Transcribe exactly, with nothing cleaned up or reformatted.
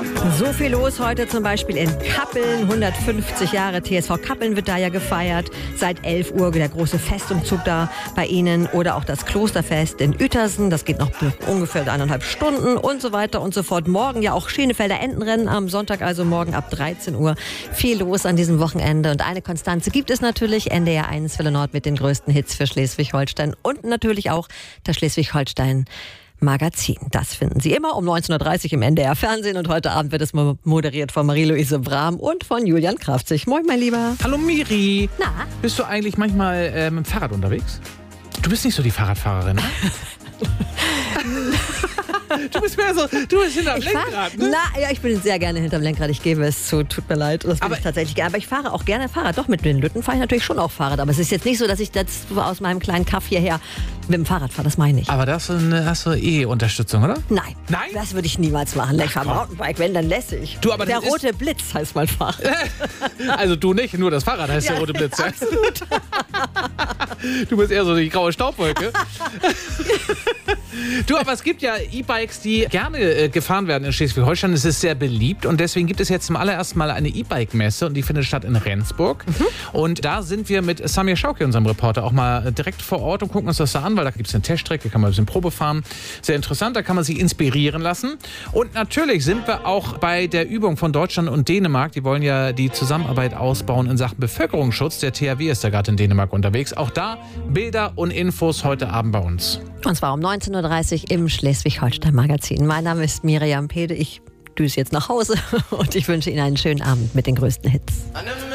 So viel los heute zum Beispiel in Kappeln. hundertfünfzig Jahre T S V Kappeln wird da ja gefeiert. Seit elf Uhr der große Festumzug da bei Ihnen. Oder auch das Klosterfest in Uetersen. Das geht noch ungefähr eineinhalb Stunden und so weiter und so fort. Morgen ja auch Schönefelder Entenrennen am Sonntag, also morgen ab dreizehn Uhr. Viel los an diesem Wochenende. Und eine Konstanze gibt es natürlich. N D R eins Welle Nord mit den größten Hits für Schleswig-Holstein. Und natürlich auch das Schleswig-Holstein Magazin. Das finden Sie immer um neunzehn Uhr dreißig im N D R Fernsehen und heute Abend wird es moderiert von Marie-Louise Brahm und von Julian Krafzig. Moin, mein Lieber. Hallo Miri. Na? Bist du eigentlich manchmal äh, mit dem Fahrrad unterwegs? Du bist nicht so die Fahrradfahrerin, ne? Du bist mehr so, du bist hinterm Ich Lenkrad, fahr, ne? Na, ja, ich bin sehr gerne hinterm Lenkrad. Ich gebe es zu. Tut mir leid. Das bin Aber- ich tatsächlich gerne. Aber ich fahre auch gerne Fahrrad. Doch, mit den Lütten fahre ich natürlich schon auch Fahrrad. Aber es ist jetzt nicht so, dass ich das aus meinem kleinen Kaff hierher mit dem Fahrrad fahre. Das meine ich. Aber das eine, hast du eh Unterstützung, oder? Nein. Nein? Das würde ich niemals machen. Ich fahre komm. Mountainbike, wenn, dann lässig. Du, aber Der das ist- rote Blitz heißt mein Fahrrad. Also du nicht, nur das Fahrrad heißt der rote Blitz. Ja, absolut. Du bist eher so die graue Staubwolke. Du, aber es gibt ja E-Bikes, die gerne äh, gefahren werden in Schleswig-Holstein. Es ist sehr beliebt und deswegen gibt es jetzt zum allerersten Mal eine E-Bike-Messe und die findet statt in Rendsburg. Mhm. Und da sind wir mit Samir Schauke, unserem Reporter, auch mal äh, direkt vor Ort und gucken uns das da an, weil da gibt es eine Teststrecke, kann man ein bisschen Probe fahren. Sehr interessant, da kann man sich inspirieren lassen. Und natürlich sind wir auch bei der Übung von Deutschland und Dänemark. Die wollen ja die Zusammenarbeit ausbauen in Sachen Bevölkerungsschutz. Der T H W ist da gerade in Dänemark unterwegs. Auch da Bilder und Infos heute Abend bei uns. Und zwar um neunzehn Uhr dreißig im Schleswig-Holstein Magazin. Mein Name ist Miriam Pede. Ich düse jetzt nach Hause und ich wünsche Ihnen einen schönen Abend mit den größten Hits.